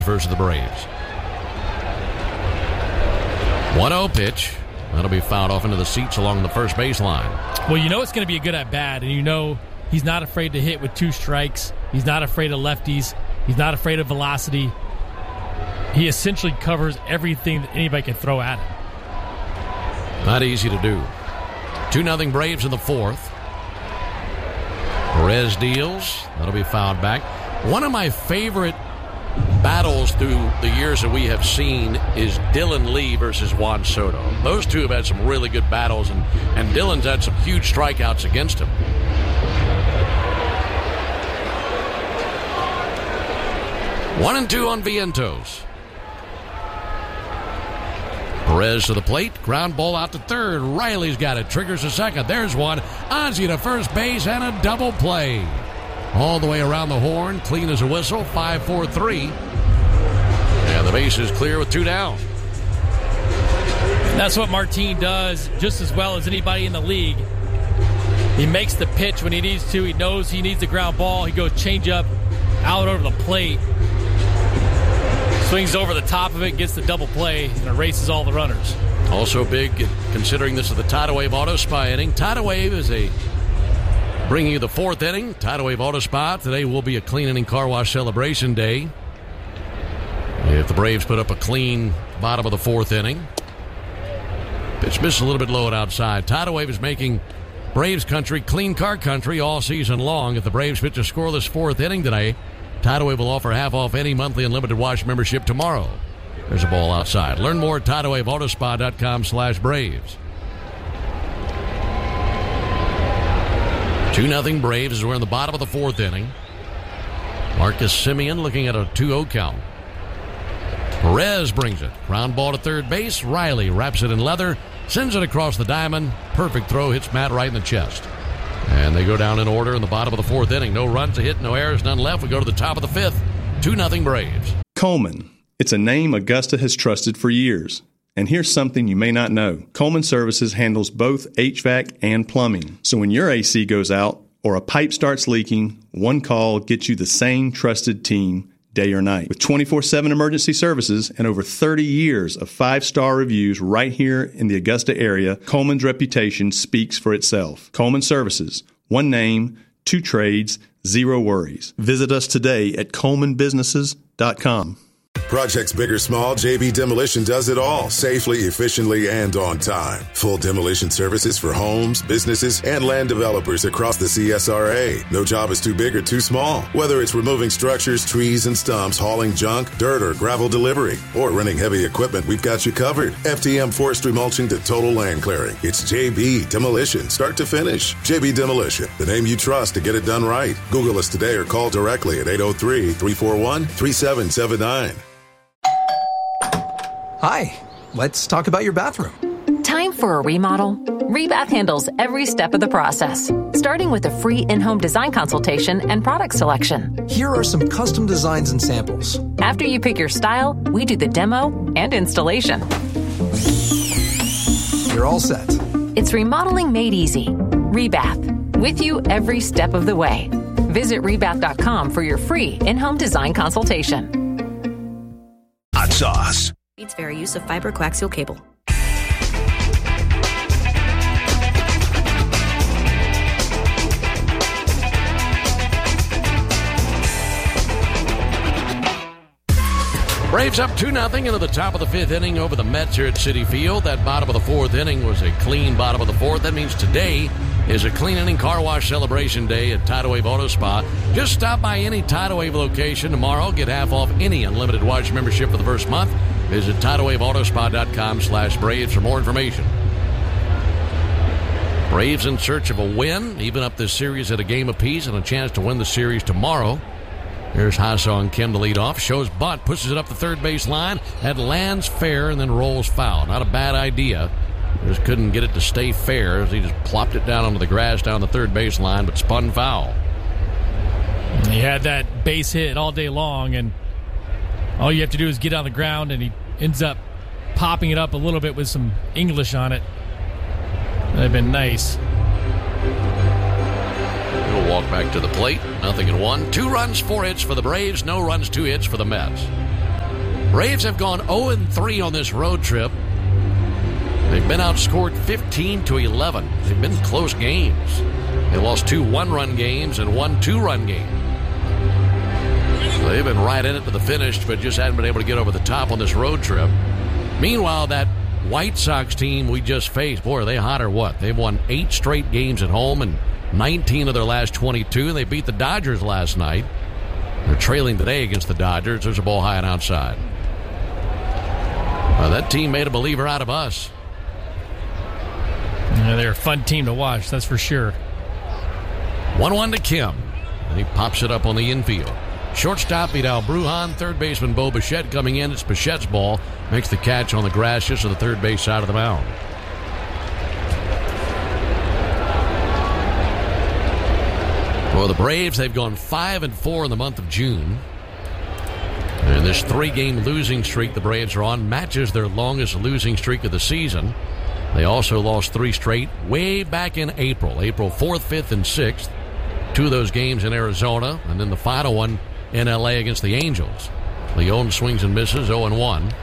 versus the Braves. 1-0 pitch. That'll be fouled off into the seats along the first baseline. Well, you know it's going to be a good at-bat, and you know he's not afraid to hit with 2 strikes. He's not afraid of lefties. He's not afraid of velocity. He essentially covers everything that anybody can throw at him. Not easy to do. 2-0 Braves in the fourth. Perez deals. That'll be fouled back. One of my favorite battles through the years that we have seen is Dylan Lee versus Juan Soto. Those two have had some really good battles, and Dylan's had some huge strikeouts against him. 1-2 on Vientos. Perez to the plate. Ground ball out to third. Riley's got it. Triggers to second. There's one. Ozzie to first base and a double play. All the way around the horn. Clean as a whistle. 5-4-3. And the base is clear with 2 down. That's what Martin does just as well as anybody in the league. He makes the pitch when he needs to. He knows he needs the ground ball. He goes change up out over the plate. Swings over the top of it, gets the double play, and erases all the runners. Also big, considering this is the Tidal Wave Auto Spa inning. Tidal Wave is bringing you the 4th inning. Tidal Wave Auto Spa. Today will be a clean inning car wash celebration day. If the Braves put up a clean bottom of the 4th inning. Pitch missed a little bit low and outside. Tidal Wave is making Braves country clean car country all season long. If the Braves pitch a scoreless 4th inning today, Tidal Wave will offer half off any monthly unlimited wash membership tomorrow. There's a ball outside. Learn more at TidalWaveAutospa.com/Braves. 2-0 Braves as we're in the bottom of the 4th inning. Marcus Semien looking at a 2-0 count. Perez brings it. Ground ball to third base. Riley wraps it in leather, sends it across the diamond. Perfect throw, hits Matt right in the chest. And they go down in order in the bottom of the 4th inning. No runs, a hit, no errors, none left. We go to the top of the 5th. 2-0 Braves. Coleman. It's a name Augusta has trusted for years. And here's something you may not know. Coleman Services handles both HVAC and plumbing. So when your AC goes out or a pipe starts leaking, one call gets you the same trusted team day or night. With 24/7 emergency services and over 30 years of 5-star reviews right here in the Augusta area, Coleman's reputation speaks for itself. Coleman Services. One name, 2 trades, 0 worries. Visit us today at colemanbusinesses.com. Projects big or small, JB Demolition does it all safely, efficiently, and on time. Full demolition services for homes, businesses, and land developers across the CSRA. No job is too big or too small. Whether it's removing structures, trees, and stumps, hauling junk, dirt, or gravel delivery, or renting heavy equipment, we've got you covered. FTM forestry mulching to total land clearing. It's JB Demolition, start to finish. JB Demolition, the name you trust to get it done right. Google us today or call directly at 803-341-3779. Hi, let's talk about your bathroom. Time for a remodel? Rebath handles every step of the process, starting with a free in-home design consultation and product selection. Here are some custom designs and samples. After you pick your style, we do the demo and installation. You're all set. It's remodeling made easy. Rebath, with you every step of the way. Visit rebath.com for your free in-home design consultation. Hot sauce. It's fair use of fiber coaxial cable. Braves up 2-0 into the top of the 5th inning over the Mets here at Citi Field. That bottom of the 4th inning was a clean bottom of the 4th. That means today is a clean inning car wash celebration day at Tidal Wave Auto Spa. Just stop by any Tidal Wave location tomorrow. Get half off any unlimited wash membership for the first month. Visit TidalWaveAutospa.com/Braves for more information. Braves in search of a win, even up this series at a game apiece and a chance to win the series tomorrow. Here's Ha-Seong Kim to lead off. Shows bunt, pushes it up the third base line. That lands fair and then rolls foul. Not a bad idea. Just couldn't get it to stay fair as he just plopped it down onto the grass down the third base line, but spun foul. He had that base hit all day long, and all you have to do is get on the ground, and he ends up popping it up a little bit with some English on it. That'd have been nice. He'll walk back to the plate. 0-1. 2 runs, 4 hits for the Braves. No runs, 2 hits for the Mets. Braves have gone 0-3 on this road trip. They've been outscored 15-11. They've been close games. They lost 2 one-run games and 1 2-run game. So they've been right in it to the finish, but just haven't been able to get over the top on this road trip. Meanwhile, that White Sox team we just faced, boy, are they hot or what? They've won 8 straight games at home and 19 of their last 22, and they beat the Dodgers last night. They're trailing today against the Dodgers. There's a ball high and outside. That team made a believer out of us. Yeah, they're a fun team to watch, that's for sure. 1-1 to Kim, and he pops it up on the infield. Shortstop Vidal Brujan, third baseman Bo Bichette coming in. It's Bichette's ball. Makes the catch on the grass just to the third base side of the mound. For the Braves, they've gone 5-4 in the month of June. And this 3-game losing streak the Braves are on matches their longest losing streak of the season. They also lost 3 straight way back in April. April 4th, 5th, and 6th. 2 of those games in Arizona, and then the final one in L.A. against the Angels. Leon swings and misses, 0-1.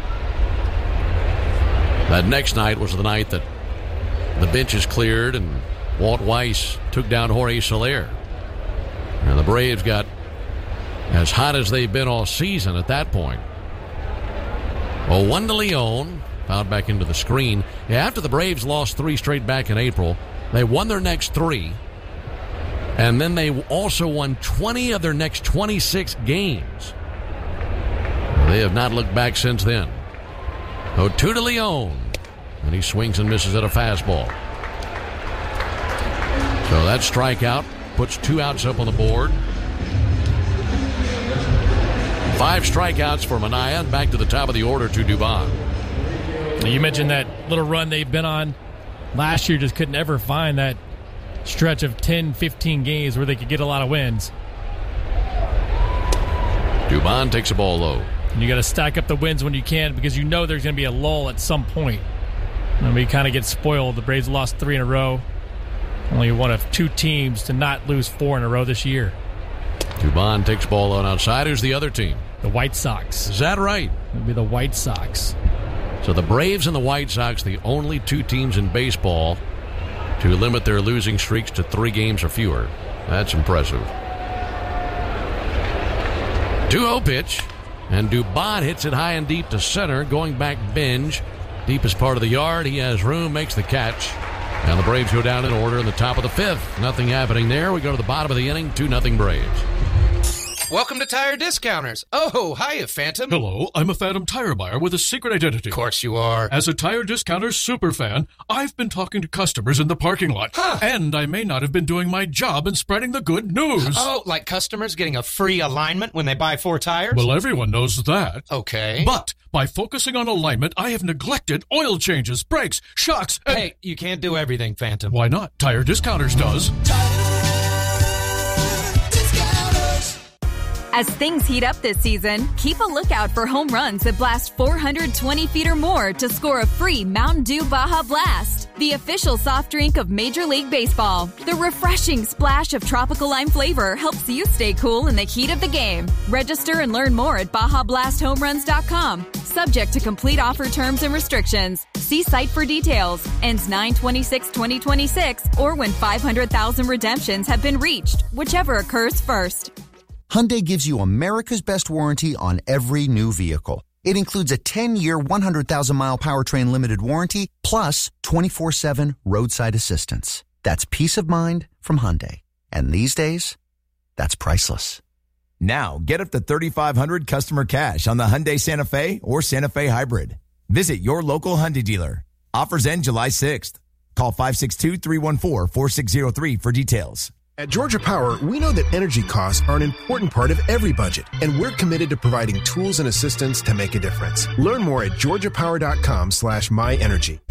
That next night was the night that the benches cleared and Walt Weiss took down Jorge Soler. And the Braves got as hot as they've been all season at that point. 1 to Leon, fouled back into the screen. After the Braves lost 3 straight back in April, they won their next 3. And then they also won 20 of their next 26 games. They have not looked back since then. 2 to Leon. And he swings and misses at a fastball. So that strikeout puts 2 outs up on the board. 5 strikeouts for Minaya, and back to the top of the order to Dubon. You mentioned that little run they've been on. Last year just couldn't ever find that stretch of 10, 15 games where they could get a lot of wins. Dubon takes a ball low. And you got to stack up the wins when you can, because you know there's going to be a lull at some point. And we kind of get spoiled. The Braves lost 3 in a row. Only one of 2 teams to not lose 4 in a row this year. Dubon takes ball on outside. Who's the other team? The White Sox. Is that right? It'll be the White Sox. So the Braves and the White Sox, the only 2 teams in baseball to limit their losing streaks to 3 games or fewer. That's impressive. 2-0 pitch, and Dubon hits it high and deep to center, going back binge. Deepest part of the yard, he has room, makes the catch. And the Braves go down in order in the top of the 5th. Nothing happening there. We go to the bottom of the inning, 2-0 Braves. Welcome to Tire Discounters. Oh, hiya, Phantom. Hello, I'm a Phantom tire buyer with a secret identity. Of course you are. As a Tire Discounters superfan, I've been talking to customers in the parking lot. Huh. And I may not have been doing my job in spreading the good news. Oh, like customers getting a free alignment when they buy 4 tires? Well, everyone knows that. Okay. But by focusing on alignment, I have neglected oil changes, brakes, shocks, and... Hey, you can't do everything, Phantom. Why not? Tire Discounters does. As things heat up this season, keep a lookout for home runs that blast 420 feet or more to score a free Mountain Dew Baja Blast, the official soft drink of Major League Baseball. The refreshing splash of tropical lime flavor helps you stay cool in the heat of the game. Register and learn more at BajaBlastHomeRuns.com. Subject to complete offer terms and restrictions. See site for details. Ends 9/26/2026 or when 500,000 redemptions have been reached, whichever occurs first. Hyundai gives you America's best warranty on every new vehicle. It includes a 10-year, 100,000-mile powertrain limited warranty, plus 24/7 roadside assistance. That's peace of mind from Hyundai. And these days, that's priceless. Now, get up to $3,500 customer cash on the Hyundai Santa Fe or Santa Fe Hybrid. Visit your local Hyundai dealer. Offers end July 6th. Call 562-314-4603 for details. At Georgia Power, we know that energy costs are an important part of every budget, and we're committed to providing tools and assistance to make a difference. Learn more at georgiapower.com/myenergy.